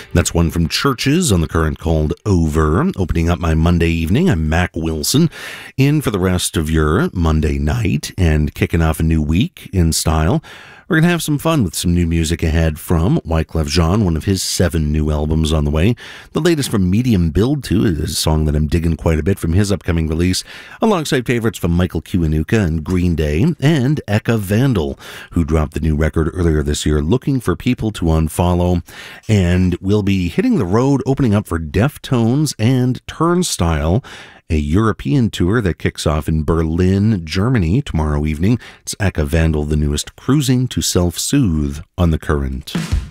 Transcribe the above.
That's one from Churches on the Current called Over. Opening up my Monday evening, I'm Mac Wilson, in for the rest of your Monday night and kicking off a new week in style. We're going to have some fun with some new music ahead from Wyclef Jean, one of his 7 new albums on the way. The latest from Medium Build 2 is a song that I'm digging quite a bit from his upcoming release, alongside favorites from Michael Kiwanuka and Green Day, and Eka Vandal, who dropped the new record earlier this year, Looking for People to Unfollow. And we'll be hitting the road, opening up for Deftones and Turnstile, a European tour that kicks off in Berlin, Germany tomorrow evening. It's Eka Vandal, the newest, Cruising to Self-Soothe on The Current.